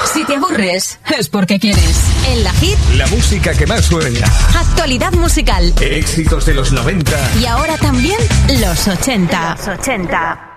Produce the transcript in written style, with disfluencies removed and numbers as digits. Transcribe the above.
Si te aburres, es porque quieres. En la Hit, la música que más suena. Actualidad musical. Éxitos de los 90. Y ahora también los 80.